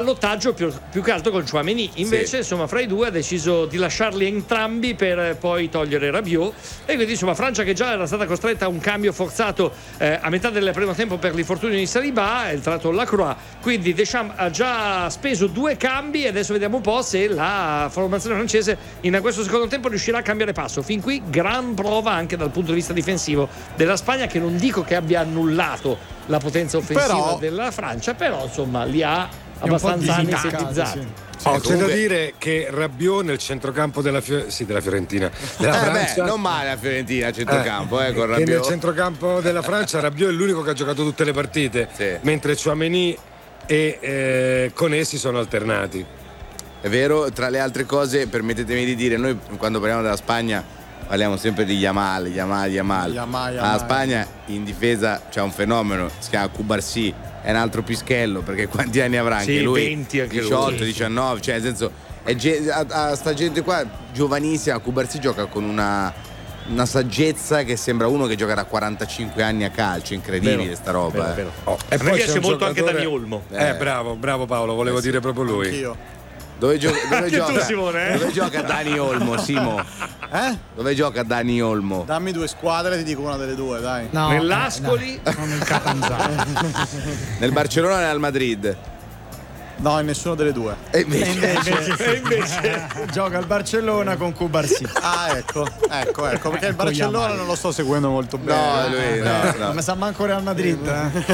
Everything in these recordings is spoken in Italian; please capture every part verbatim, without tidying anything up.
ballottaggio più, più che altro con Tchouaméni. Invece sì. insomma fra i due ha deciso di lasciarli entrambi per poi togliere Rabiot, e quindi insomma Francia, che già era stata costretta a un cambio forzato eh, a metà del primo tempo per l'infortunio di Saliba, è entrato Lacroix, quindi Deschamps ha già speso due cambi e adesso vediamo un po' se la formazione francese in questo secondo tempo riuscirà a cambiare passo. Fin qui gran prova anche dal punto di vista difensivo della Spagna, che non dico che abbia annullato la potenza offensiva però, della Francia, però insomma li ha abbastanza anestetizzati. Sì. Oh, c'è da dire che Rabiot nel centrocampo della, Fio- sì, della Fiorentina della eh Francia, beh, non male la Fiorentina a centrocampo, eh, eh, con Rabiot. Che nel centrocampo della Francia Rabiot è l'unico che ha giocato tutte le partite, sì. mentre Tchouaméni e eh, Koné si sono alternati. È vero, tra le altre cose, permettetemi di dire, noi quando parliamo della Spagna parliamo sempre di Yamal, Yamal, Yamal. Yamal, Yamal. La Spagna in difesa c'è un fenomeno, si chiama Cubarsí, è un altro pischello, perché quanti anni avrà anche sì, lui? venti anche diciotto, lui. diciannove, cioè nel senso è ge- a, a sta gente qua giovanissima. Cubarsí gioca con una, una saggezza che sembra uno che gioca da quarantacinque anni a calcio, incredibile vero, sta roba. Vero, vero. Oh, e a me piace molto anche Dani Olmo. Eh, eh bravo, bravo Paolo, volevo eh, dire sì. proprio lui. Anch'io. Dove, gio- dove gioca? Tu, Simone, eh? Dove gioca Dani Olmo, Simo? Eh? Dove gioca Dani Olmo? Dammi due squadre, ti dico una delle due, dai. No, Nell'Ascoli, eh, no. non nel Catanzaro. Nel Barcellona o nel Madrid? No, in nessuna delle due. E invece, e invece, e invece gioca al Barcellona con Cubarsí. Ah, ecco, ecco, ecco, perché il Barcellona non lo sto seguendo molto bene. No, lui no, no. Non mi sa manco Real Madrid. Eh.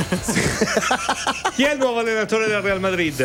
Chi è il nuovo allenatore del Real Madrid?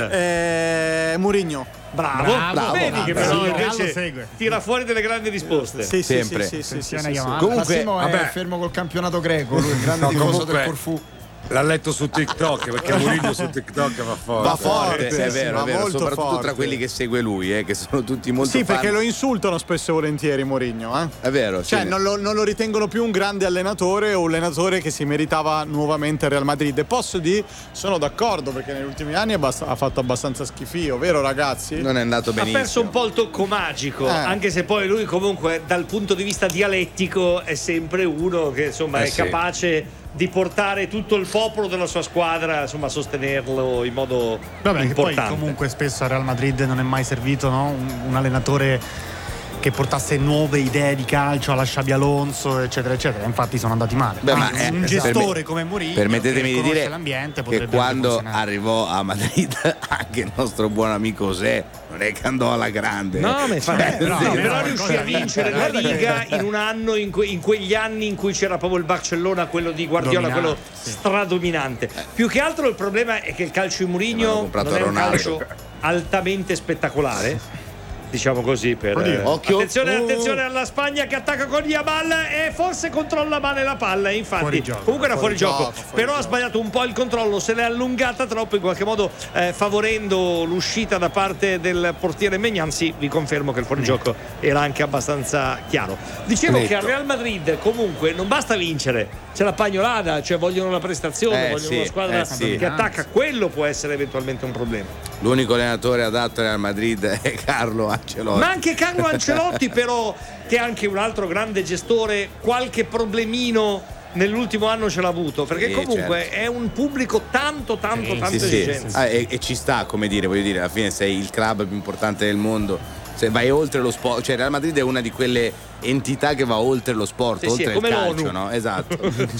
Eh, Mourinho. Bravo, bravo, bravo, vedi bravo, che bravo. però invece tira fuori delle grandi risposte. Sì, sì, sempre. Sì, sì, sì, sì, sì, sì. Comunque, Massimo è vabbè. fermo col campionato greco, lui è il grande no, tifoso comunque, del Corfù. L'ha letto su TikTok, perché Mourinho su TikTok va forte. Va forte, sì, è sì, vero, va è vero, molto soprattutto forte. tra quelli che segue lui, eh, che sono tutti molto Sì, fan. perché lo insultano spesso e volentieri Mourinho, eh? È vero, Cioè, sì. non lo, non lo ritengono più un grande allenatore o un allenatore che si meritava nuovamente il Real Madrid. E posso dire, sono d'accordo, perché negli ultimi anni abbast- ha fatto abbastanza schifio, vero ragazzi? Non è andato benissimo. Ha perso un po' il tocco magico, eh. anche se poi lui comunque dal punto di vista dialettico è sempre uno che insomma eh è sì. capace di portare tutto il popolo della sua squadra, insomma, a sostenerlo in modo Vabbè, importante. Che poi comunque spesso al Real Madrid non è mai servito, no? un, un allenatore che portasse nuove idee di calcio alla Xabi Alonso, eccetera eccetera. Infatti sono andati male. Beh, ma un è, gestore perme- come Mourinho, permettetemi che di dire l'ambiente, che quando arrivò a Madrid anche il nostro buon amico José non è che andò alla grande. No, ma infatti, Beh, però, sì, però no, riuscì a vincere la Liga in un anno in, que- in quegli anni in cui c'era proprio il Barcellona, quello di Guardiola, Dominante, quello sì. stradominante. Più che altro il problema è che il calcio di Mourinho non è un Ronaldo. calcio altamente spettacolare, diciamo così, per eh. Occhio. attenzione, Oh. attenzione alla Spagna che attacca con Yamal e forse controlla male la palla, infatti Fuori gioco. comunque era fuori, Fuori gioco, gioco, fuori però gioco. ha sbagliato un po' il controllo, se l'è allungata troppo, in qualche modo eh, favorendo l'uscita da parte del portiere Maignan. Sì, vi confermo che il fuorigioco era anche abbastanza chiaro. Dicevo Netto. che al Real Madrid comunque non basta vincere, c'è la pagnolata, cioè vogliono la prestazione, Eh, vogliono sì, una squadra eh, sì. che attacca, quello può essere eventualmente un problema. L'unico allenatore adatto al Madrid è Carlo Ancelotti. Ma anche Carlo Ancelotti però, che è anche un altro grande gestore, qualche problemino nell'ultimo anno ce l'ha avuto, perché Sì, comunque certo. è un pubblico tanto tanto Sì, tanto Sì, sì. esigente. Ah, e, e ci sta, come dire, voglio dire, alla fine sei il club più importante del mondo. Se vai oltre lo sport, cioè Real Madrid è una di quelle entità che va oltre lo sport, Sì, sì, oltre è il come calcio, l'ONU. no? Esatto.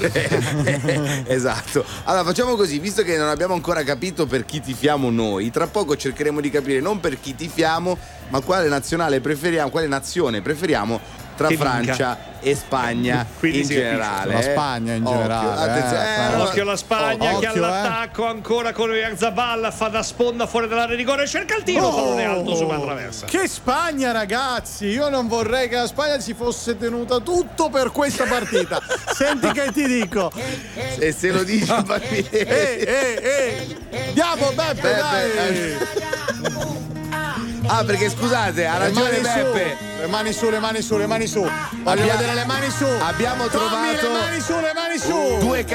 Cioè, esatto. Allora facciamo così, visto che non abbiamo ancora capito per chi tifiamo noi, tra poco cercheremo di capire non per chi tifiamo, ma quale nazionale preferiamo, quale nazione preferiamo tra Che Francia e Spagna Quindi in si generale. La eh. Spagna in Occhio, generale, attenzione, eh, eh, Spagna. Occhio alla Spagna, Oh, che occhio, all'attacco ancora con Oyarzabal, fa da sponda fuori dall'area di rigore, cerca il tiro, pallone alto sulla traversa. Che Spagna, ragazzi! Io non vorrei che la Spagna si fosse tenuta tutto per questa partita. Senti che ti dico. E se lo dici fammi Ehi, ehi, ehi! Andiamo, Beppe, Beppe, dai! Ah, perché scusate, ha Le ragione mani su, Beppe. le mani su, le mani su, le mani su. Voglio Abbiamo- vedere le mani su. abbiamo Tommy, trovato le mani su, le mani su. due